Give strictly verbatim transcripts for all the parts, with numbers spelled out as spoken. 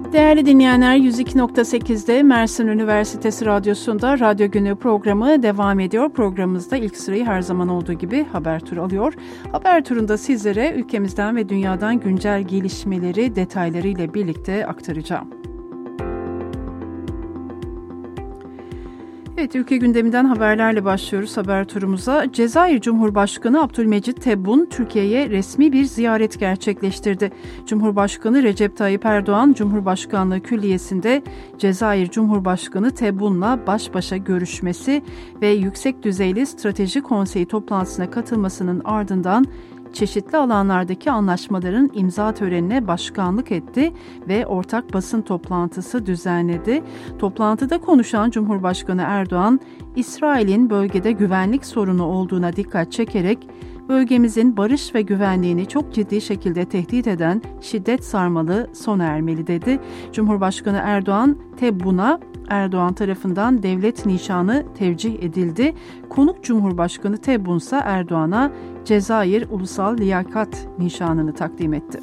Değerli dinleyenler, yüz iki nokta sekizde Mersin Üniversitesi Radyosu'nda Radyo Günü programı devam ediyor. Programımızda ilk sırayı her zaman olduğu gibi haber turu alıyor. Haber turunda sizlere ülkemizden ve dünyadan güncel gelişmeleri detaylarıyla birlikte aktaracağım. Evet, ülke gündeminden haberlerle başlıyoruz haber turumuza. Cezayir Cumhurbaşkanı Abdülmecit Tebboun Türkiye'ye resmi bir ziyaret gerçekleştirdi. Cumhurbaşkanı Recep Tayyip Erdoğan, Cumhurbaşkanlığı Külliyesi'nde Cezayir Cumhurbaşkanı Tebboun'la baş başa görüşmesi ve yüksek düzeyli strateji konseyi toplantısına katılmasının ardından çeşitli alanlardaki anlaşmaların imza törenine başkanlık etti ve ortak basın toplantısı düzenledi. Toplantıda konuşan Cumhurbaşkanı Erdoğan, İsrail'in bölgede güvenlik sorunu olduğuna dikkat çekerek, bölgemizin barış ve güvenliğini çok ciddi şekilde tehdit eden şiddet sarmalı sona ermeli dedi. Cumhurbaşkanı Erdoğan, Tebboun'a Erdoğan tarafından devlet nişanı tevcih edildi. Konuk Cumhurbaşkanı Tebboun ise Erdoğan'a Cezayir Ulusal Liyakat Nişanını takdim etti.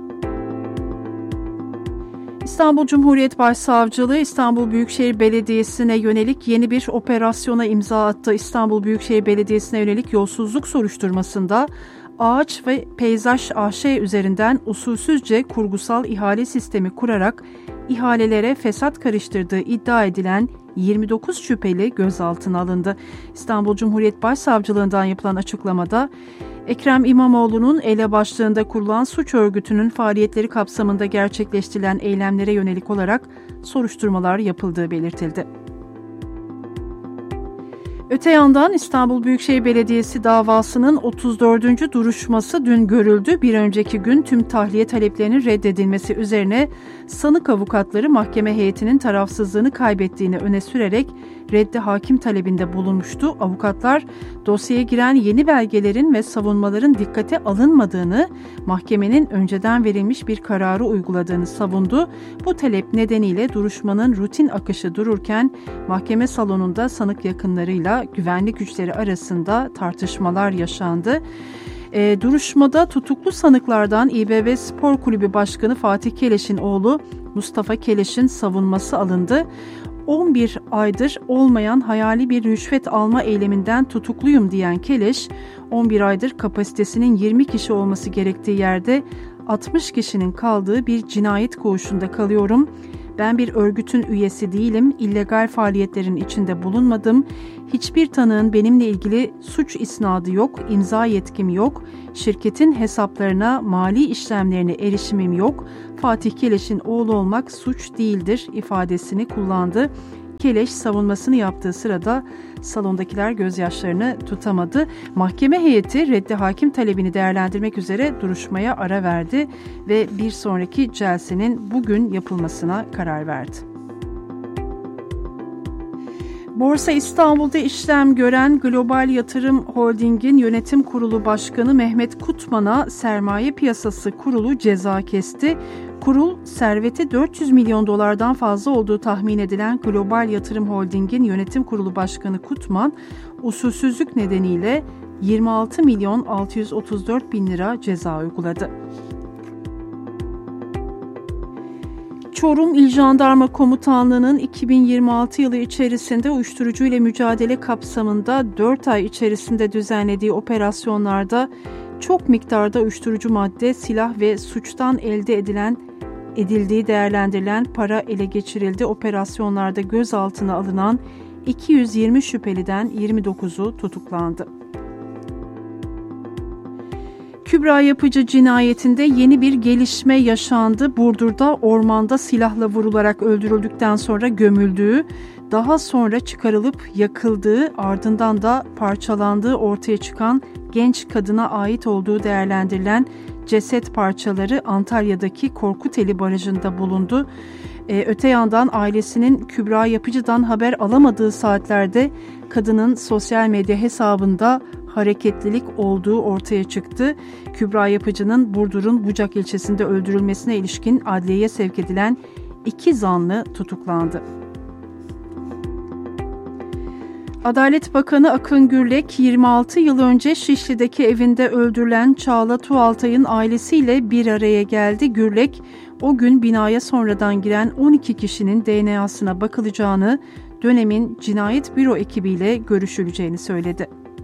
İstanbul Cumhuriyet Başsavcılığı İstanbul Büyükşehir Belediyesi'ne yönelik yeni bir operasyona imza attı. İstanbul Büyükşehir Belediyesi'ne yönelik yolsuzluk soruşturmasında Ağaç ve Peyzaj A Ş üzerinden usulsüzce kurgusal ihale sistemi kurarak ihalelere fesat karıştırdığı iddia edilen yirmi dokuz şüpheli gözaltına alındı. İstanbul Cumhuriyet Başsavcılığından yapılan açıklamada, Ekrem İmamoğlu'nun elebaşlığında kurulan suç örgütünün faaliyetleri kapsamında gerçekleştirilen eylemlere yönelik olarak soruşturmalar yapıldığı belirtildi. Öte yandan İstanbul Büyükşehir Belediyesi davasının otuz dördüncü duruşması dün görüldü. Bir önceki gün tüm tahliye taleplerinin reddedilmesi üzerine sanık avukatları mahkeme heyetinin tarafsızlığını kaybettiğini öne sürerek reddi hakim talebinde bulunmuştu. Avukatlar dosyaya giren yeni belgelerin ve savunmaların dikkate alınmadığını, mahkemenin önceden verilmiş bir kararı uyguladığını savundu. Bu talep nedeniyle duruşmanın rutin akışı dururken mahkeme salonunda sanık yakınlarıyla güvenlik güçleri arasında tartışmalar yaşandı. E, duruşmada tutuklu sanıklardan İBB Spor Kulübü Başkanı Fatih Keleş'in oğlu Mustafa Keleş'in savunması alındı. on bir aydır olmayan hayali bir rüşvet alma eyleminden tutukluyum diyen Keleş, on bir aydır kapasitesinin yirmi kişi olması gerektiği yerde altmış kişinin kaldığı bir cinayet koğuşunda kalıyorum. Ben bir örgütün üyesi değilim, illegal faaliyetlerin içinde bulunmadım. Hiçbir tanığın benimle ilgili suç isnadı yok, imza yetkim yok. Şirketin hesaplarına, mali işlemlerine erişimim yok. Fatih Keleş'in oğlu olmak suç değildir ifadesini kullandı. Keleş savunmasını yaptığı sırada salondakiler gözyaşlarını tutamadı. Mahkeme heyeti reddi hakim talebini değerlendirmek üzere duruşmaya ara verdi ve bir sonraki celsenin bugün yapılmasına karar verdi. Borsa İstanbul'da işlem gören Global Yatırım Holding'in yönetim kurulu başkanı Mehmet Kutman'a Sermaye Piyasası Kurulu ceza kesti. Kurul, serveti dört yüz milyon dolardan fazla olduğu tahmin edilen Global Yatırım Holding'in yönetim kurulu başkanı Kutman, usulsüzlük nedeniyle yirmi altı milyon altı yüz otuz dört bin lira ceza uyguladı. Çorum İl Jandarma Komutanlığı'nın iki bin yirmi altı yılı içerisinde uyuşturucu ile mücadele kapsamında dört ay içerisinde düzenlediği operasyonlarda çok miktarda uyuşturucu madde, silah ve suçtan elde edilen edildiği değerlendirilen para ele geçirildi. Operasyonlarda gözaltına alınan iki yüz yirmi şüpheliden yirmi dokuzu tutuklandı. Kübra Yapıcı cinayetinde yeni bir gelişme yaşandı. Burdur'da ormanda silahla vurularak öldürüldükten sonra gömüldüğü, daha sonra çıkarılıp yakıldığı, ardından da parçalandığı ortaya çıkan genç kadına ait olduğu değerlendirilen ceset parçaları Antalya'daki Korkuteli Barajı'nda bulundu. Ee, öte yandan ailesinin Kübra Yapıcı'dan haber alamadığı saatlerde kadının sosyal medya hesabında hareketlilik olduğu ortaya çıktı. Kübra Yapıcı'nın Burdur'un Bucak ilçesinde öldürülmesine ilişkin adliyeye sevk edilen iki zanlı tutuklandı. Adalet Bakanı Akın Gürlek, yirmi altı yıl önce Şişli'deki evinde öldürülen Çağla Tuğaltay'ın ailesiyle bir araya geldi. Gürlek, o gün binaya sonradan giren on iki kişinin D N A'sına bakılacağını, dönemin cinayet büro ekibiyle görüşüleceğini söyledi.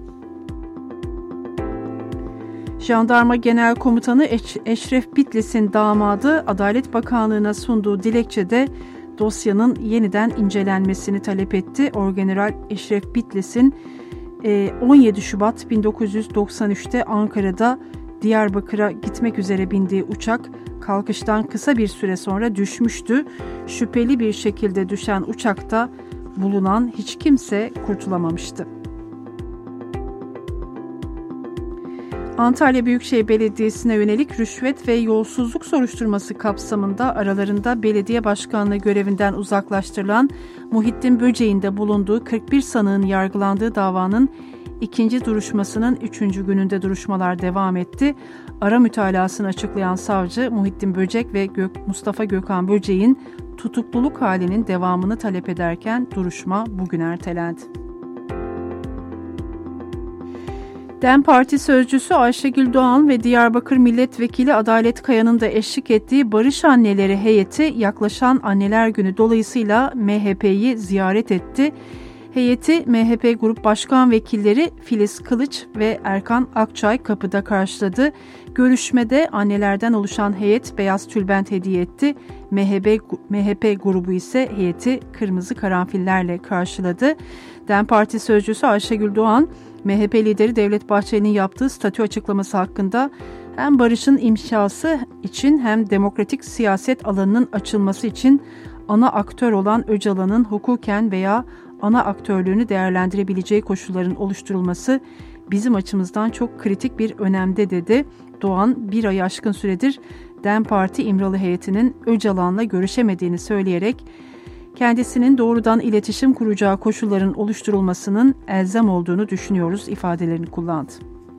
Jandarma Genel Komutanı Eş- Eşref Bitlis'in damadı Adalet Bakanlığı'na sunduğu dilekçede dosyanın yeniden incelenmesini talep etti. Orgeneral Eşref Bitlis'in on yedi Şubat bin dokuz yüz doksan üçte Ankara'da Diyarbakır'a gitmek üzere bindiği uçak kalkıştan kısa bir süre sonra düşmüştü. Şüpheli bir şekilde düşen uçakta bulunan hiç kimse kurtulamamıştı. Antalya Büyükşehir Belediyesi'ne yönelik rüşvet ve yolsuzluk soruşturması kapsamında aralarında belediye başkanlığı görevinden uzaklaştırılan Muhittin Böceğin de bulunduğu kırk bir sanığın yargılandığı davanın ikinci duruşmasının üçüncü gününde duruşmalar devam etti. Ara mütalasını açıklayan savcı Muhittin Böcek ve Gök, Mustafa Gökhan Böceğin tutukluluk halinin devamını talep ederken duruşma bugün ertelendi. DEM Parti sözcüsü Ayşegül Doğan ve Diyarbakır Milletvekili Adalet Kaya'nın da eşlik ettiği Barış Anneleri heyeti yaklaşan Anneler Günü dolayısıyla M H P'yi ziyaret etti. Heyeti M H P Grup Başkan Vekilleri Filiz Kılıç ve Erkan Akçay kapıda karşıladı. Görüşmede annelerden oluşan heyet beyaz tülbent hediye etti. M H P, M H P grubu ise heyeti kırmızı karanfillerle karşıladı. DEM Parti sözcüsü Ayşegül Doğan, M H P lideri Devlet Bahçeli'nin yaptığı statü açıklaması hakkında hem barışın inşası için hem demokratik siyaset alanının açılması için ana aktör olan Öcalan'ın hukuken veya ana aktörlüğünü değerlendirebileceği koşulların oluşturulması bizim açımızdan çok kritik bir önemde dedi. Doğan bir ay aşkın süredir DEM Parti İmralı heyetinin Öcalan'la görüşemediğini söyleyerek kendisinin doğrudan iletişim kuracağı koşulların oluşturulmasının elzem olduğunu düşünüyoruz ifadelerini kullandı.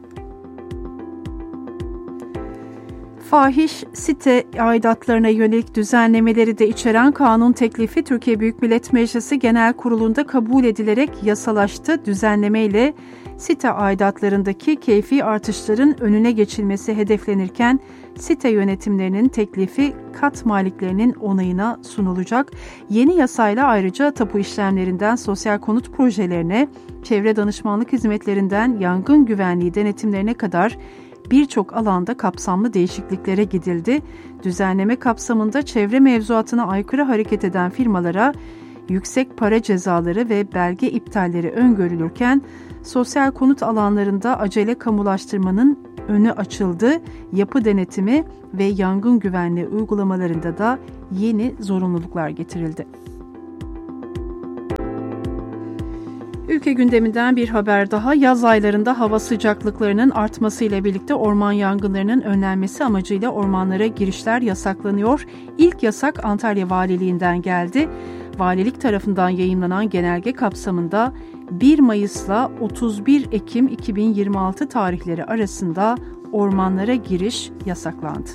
Fahiş site aidatlarına yönelik düzenlemeleri de içeren kanun teklifi Türkiye Büyük Millet Meclisi Genel Kurulu'nda kabul edilerek yasalaştı. Düzenlemeyle site aidatlarındaki keyfi artışların önüne geçilmesi hedeflenirken site yönetimlerinin teklifi kat maliklerinin onayına sunulacak. Yeni yasayla ayrıca tapu işlemlerinden sosyal konut projelerine, çevre danışmanlık hizmetlerinden yangın güvenliği denetimlerine kadar birçok alanda kapsamlı değişikliklere gidildi. Düzenleme kapsamında çevre mevzuatına aykırı hareket eden firmalara yüksek para cezaları ve belge iptalleri öngörülürken sosyal konut alanlarında acele kamulaştırmanın önü açıldı. Yapı denetimi ve yangın güvenliği uygulamalarında da yeni zorunluluklar getirildi. Ülke gündeminden bir haber daha. Yaz aylarında hava sıcaklıklarının artmasıyla birlikte orman yangınlarının önlenmesi amacıyla ormanlara girişler yasaklanıyor. İlk yasak Antalya Valiliğinden geldi. Valilik tarafından yayımlanan genelge kapsamında bir Mayıs'la otuz bir Ekim iki bin yirmi altı tarihleri arasında ormanlara giriş yasaklandı.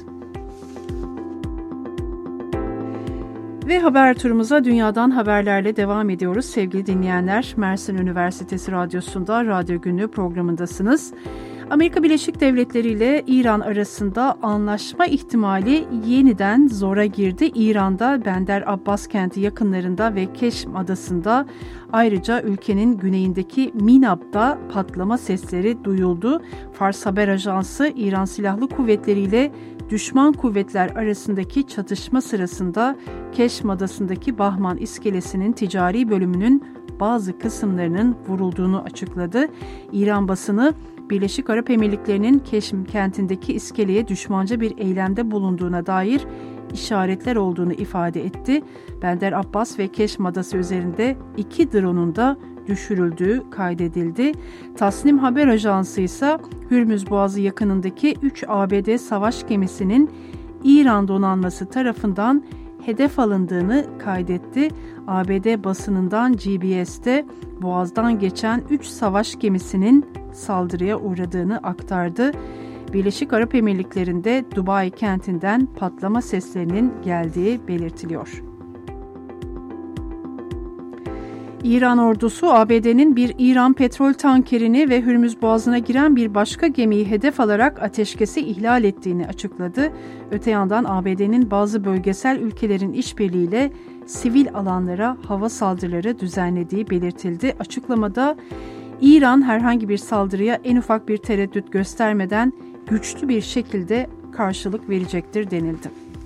Ve haber turumuza dünyadan haberlerle devam ediyoruz. Sevgili dinleyenler, Mersin Üniversitesi Radyosu'nda Radyo Günlüğü programındasınız. Amerika Birleşik Devletleri ile İran arasında anlaşma ihtimali yeniden zora girdi. İran'da Bender Abbas kenti yakınlarında ve Keşm adasında, ayrıca ülkenin güneyindeki Minab'da patlama sesleri duyuldu. Fars Haber Ajansı, İran Silahlı Kuvvetleri ile düşman kuvvetler arasındaki çatışma sırasında Keşm adasındaki Bahman iskelesinin ticari bölümünün bazı kısımlarının vurulduğunu açıkladı. İran basını, Birleşik Arap Emirlikleri'nin Keşm kentindeki iskeleye düşmanca bir eylemde bulunduğuna dair işaretler olduğunu ifade etti. Bender Abbas ve Keşm adası üzerinde iki drone'un da düşürüldüğü kaydedildi. Tasnim Haber Ajansı ise Hürmüz Boğazı yakınındaki üç A B D savaş gemisinin İran donanması tarafından hedef alındığını kaydetti. A B D basınından G B S'te Boğaz'dan geçen üç savaş gemisinin saldırıya uğradığını aktardı. Birleşik Arap Emirlikleri'nde Dubai kentinden patlama seslerinin geldiği belirtiliyor. İran ordusu A B D'nin bir İran petrol tankerini ve Hürmüz Boğazı'na giren bir başka gemiyi hedef alarak ateşkesi ihlal ettiğini açıkladı. Öte yandan A B D'nin bazı bölgesel ülkelerin işbirliğiyle sivil alanlara hava saldırıları düzenlediği belirtildi. Açıklamada İran herhangi bir saldırıya en ufak bir tereddüt göstermeden güçlü bir şekilde karşılık verecektir denildi.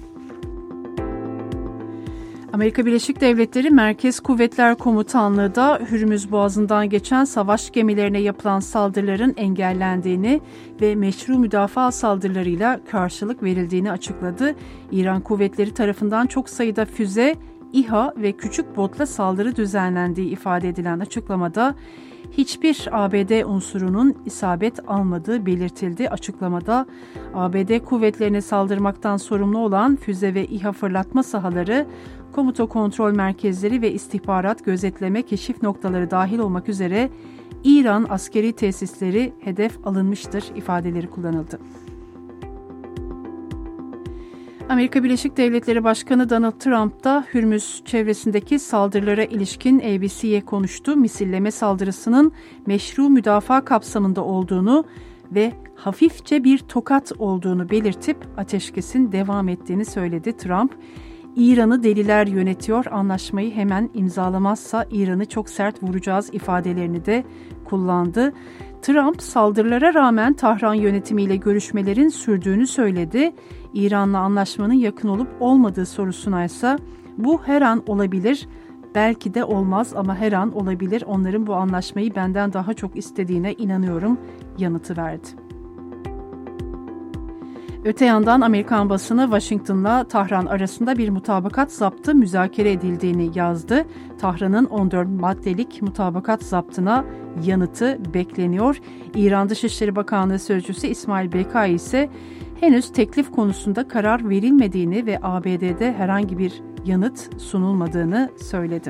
Amerika Birleşik Devletleri Merkez Kuvvetler Komutanlığı da Hürmüz Boğazı'ndan geçen savaş gemilerine yapılan saldırıların engellendiğini ve meşru müdafaa saldırılarıyla karşılık verildiğini açıkladı. İran kuvvetleri tarafından çok sayıda füze, İHA ve küçük botla saldırı düzenlendiği ifade edilen açıklamada hiçbir A B D unsurunun isabet almadığı belirtildi. Açıklamada A B D kuvvetlerine saldırmaktan sorumlu olan füze ve İHA fırlatma sahaları, komuta kontrol merkezleri ve istihbarat gözetleme keşif noktaları dahil olmak üzere İran askeri tesisleri hedef alınmıştır ifadeleri kullanıldı. Amerika Birleşik Devletleri Başkanı Donald Trump da Hürmüz çevresindeki saldırılara ilişkin A B C'ye konuştu. Misilleme saldırısının meşru müdafaa kapsamında olduğunu ve hafifçe bir tokat olduğunu belirtip ateşkesin devam ettiğini söyledi. Trump, İran'ı deliler yönetiyor, anlaşmayı hemen imzalamazsa İran'ı çok sert vuracağız ifadelerini de kullandı. Trump, saldırılara rağmen Tahran yönetimiyle görüşmelerin sürdüğünü söyledi. İran'la anlaşmanın yakın olup olmadığı sorusuna ise bu her an olabilir, belki de olmaz ama her an olabilir. Onların bu anlaşmayı benden daha çok istediğine inanıyorum yanıtı verdi. Öte yandan Amerikan basını Washington'la Tahran arasında bir mutabakat zaptı müzakere edildiğini yazdı. Tahran'ın on dört maddelik mutabakat zaptına yanıtı bekleniyor. İran Dışişleri Bakanlığı Sözcüsü İsmail Bekai ise henüz teklif konusunda karar verilmediğini ve A B D'de herhangi bir yanıt sunulmadığını söyledi.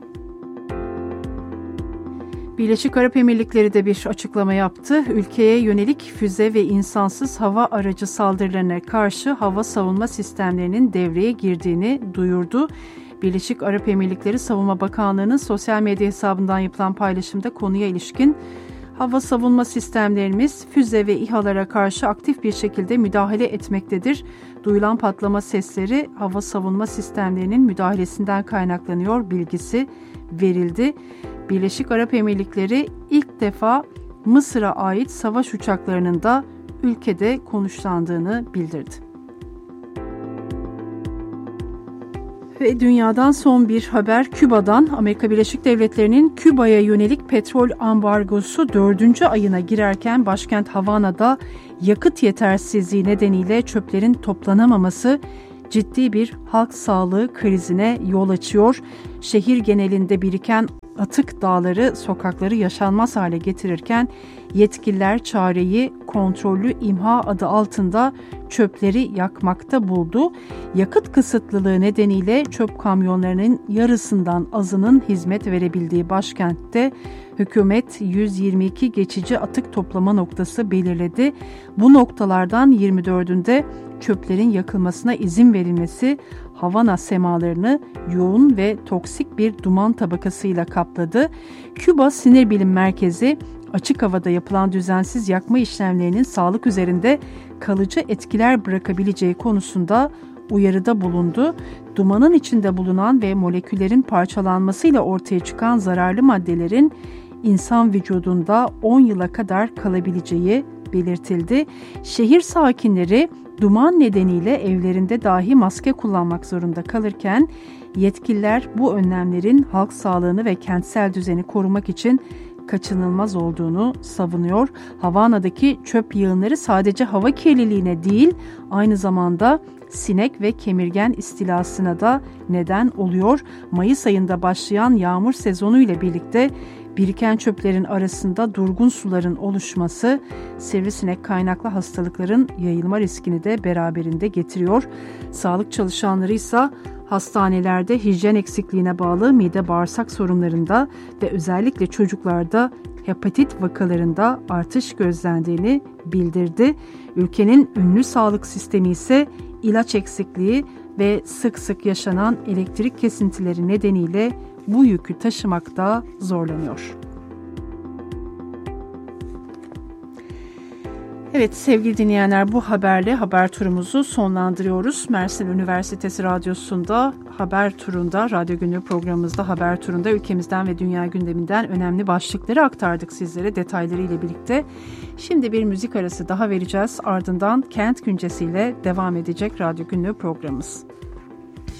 Birleşik Arap Emirlikleri de bir açıklama yaptı. Ülkeye yönelik füze ve insansız hava aracı saldırılarına karşı hava savunma sistemlerinin devreye girdiğini duyurdu. Birleşik Arap Emirlikleri Savunma Bakanlığı'nın sosyal medya hesabından yapılan paylaşımda konuya ilişkin hava savunma sistemlerimiz füze ve İHA'lara karşı aktif bir şekilde müdahale etmektedir. Duyulan patlama sesleri hava savunma sistemlerinin müdahalesinden kaynaklanıyor bilgisi verildi. Birleşik Arap Emirlikleri ilk defa Mısır'a ait savaş uçaklarının da ülkede konuşlandığını bildirdi. Ve dünyadan son bir haber Küba'dan. Amerika Birleşik Devletleri'nin Küba'ya yönelik petrol ambargosu dördüncü ayına girerken başkent Havana'da yakıt yetersizliği nedeniyle çöplerin toplanamaması ciddi bir halk sağlığı krizine yol açıyor. Şehir genelinde biriken atık dağları sokakları yaşanmaz hale getirirken yetkililer çareyi kontrollü imha adı altında çöpleri yakmakta buldu. Yakıt kısıtlılığı nedeniyle çöp kamyonlarının yarısından azının hizmet verebildiği başkentte hükümet yüz yirmi iki geçici atık toplama noktası belirledi. Bu noktalardan yirmi dördünde çöplerin yakılmasına izin verilmesi Havana semalarını yoğun ve toksik bir duman tabakasıyla kapladı. Küba Sinir Bilim Merkezi açık havada yapılan düzensiz yakma işlemlerinin sağlık üzerinde kalıcı etkiler bırakabileceği konusunda uyarıda bulundu. Dumanın içinde bulunan ve moleküllerin parçalanmasıyla ortaya çıkan zararlı maddelerin insan vücudunda on yıla kadar kalabileceği belirtildi. Şehir sakinleri duman nedeniyle evlerinde dahi maske kullanmak zorunda kalırken yetkililer bu önlemlerin halk sağlığını ve kentsel düzeni korumak için kaçınılmaz olduğunu savunuyor. Havana'daki çöp yığınları sadece hava kirliliğine değil, aynı zamanda sinek ve kemirgen istilasına da neden oluyor. Mayıs ayında başlayan yağmur sezonu ile birlikte biriken çöplerin arasında durgun suların oluşması sivrisinek kaynaklı hastalıkların yayılma riskini de beraberinde getiriyor. Sağlık çalışanları ise hastanelerde hijyen eksikliğine bağlı mide bağırsak sorunlarında ve özellikle çocuklarda hepatit vakalarında artış gözlendiğini bildirdi. Ülkenin ünlü sağlık sistemi ise ilaç eksikliği ve sık sık yaşanan elektrik kesintileri nedeniyle bu yükü taşımakta zorlanıyor. Evet sevgili dinleyenler, bu haberle haber turumuzu sonlandırıyoruz. Mersin Üniversitesi Radyosu'nda haber turunda, Radyo Günlüğü programımızda haber turunda ülkemizden ve dünya gündeminden önemli başlıkları aktardık sizlere detaylarıyla birlikte. Şimdi bir müzik arası daha vereceğiz, ardından Kent Güncesi'yle devam edecek Radyo Günlüğü programımız.